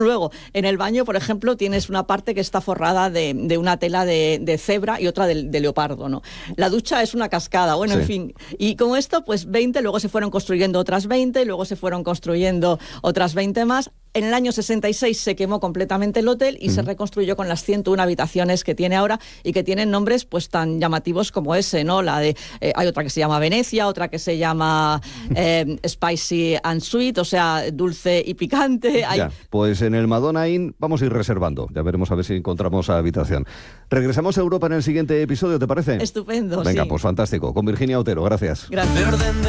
Luego, en el baño, por ejemplo, tienes una parte que está forrada de una tela de cebra y otra de leopardo, ¿no? La ducha es una cascada, bueno, en fin. Y con esto, pues 20, luego se fueron construyendo otras 20, luego se fueron construyendo otras 20 más. En el año 66 se quemó completamente el hotel y se reconstruyó con las 101 habitaciones que tiene ahora y que tienen nombres pues tan llamativos como ese, ¿no? Hay otra que se llama Venecia, otra que se llama Spicy and Sweet, o sea, dulce y picante. Ya, pues en el Madonna Inn vamos a ir reservando. Ya veremos a ver si encontramos habitación. Regresamos a Europa en el siguiente episodio, ¿te parece? Estupendo, Venga, sí. pues fantástico. Con Virginia Otero, gracias. Gracias.